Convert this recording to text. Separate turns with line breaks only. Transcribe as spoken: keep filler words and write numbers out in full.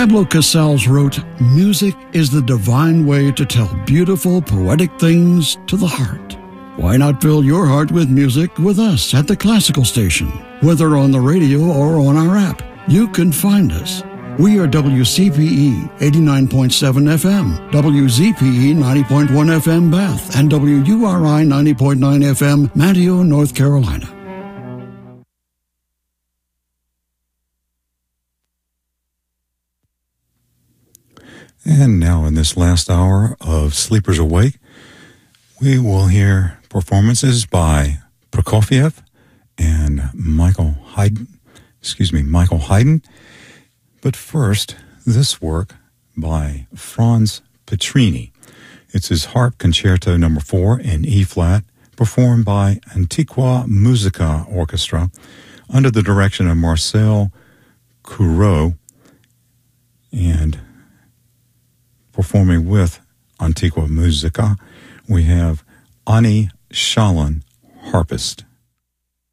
Pablo Casals wrote, "Music is the divine way to tell beautiful, poetic things to the heart." Why not fill your heart with music with us at the Classical Station? Whether on the radio or on our app, you can find us. We are W C P E eighty-nine point seven F M, W Z P E ninety point one F M Bath, and W U R I ninety point nine F M Manteo, North Carolina.
And now in this last hour of Sleepers Awake, we will hear performances by Prokofiev and Michael Haydn, excuse me, Michael Haydn. But first, this work by Franz Petrini. It's his Harp Concerto number four in E-flat, performed by Antiqua Musica Orchestra under the direction of Marcel Courreau, and performing with Antiqua Musica, we have Ani Shalin, harpist.